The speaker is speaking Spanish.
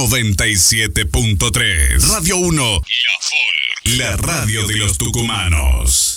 97.3. Radio 1. La Folk. La radio de los tucumanos.